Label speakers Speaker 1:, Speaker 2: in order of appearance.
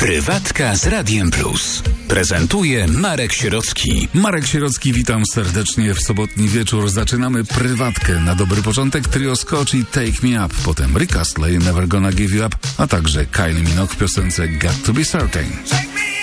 Speaker 1: Prywatka z Radiem Plus. Prezentuje Marek Sierocki.
Speaker 2: Marek Sierocki, witam serdecznie w sobotni wieczór. Zaczynamy prywatkę. Na dobry początek trio Scotch i Take Me Up. Potem Rick Astley, Never Gonna Give You Up, a także Kylie Minogue w piosence Got To Be Certain.